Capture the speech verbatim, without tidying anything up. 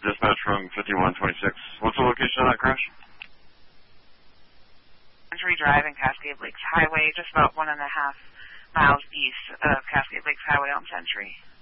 dispatch from fifty-one twenty-six. What's the location of that crash? Century Drive and Cascade Lakes Highway, just about one and a half miles east of Cascade Lakes Highway on Century.